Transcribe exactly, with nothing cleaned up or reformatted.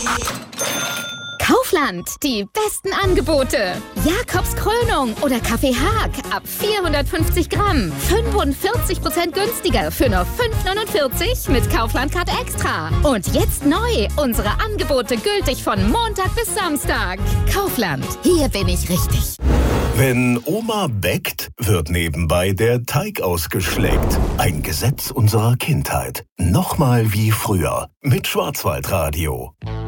Kaufland, die besten Angebote. Jakobs Krönung oder Kaffee Haag ab vierhundertfünfzig Gramm. fünfundvierzig Prozent günstiger für nur fünf neunundvierzig mit Kaufland-Card Extra. Und jetzt neu, unsere Angebote gültig von Montag bis Samstag. Kaufland, hier bin ich richtig. Wenn Oma bäckt, wird nebenbei der Teig ausgeschleckt. Ein Gesetz unserer Kindheit. Nochmal wie früher mit Schwarzwaldradio.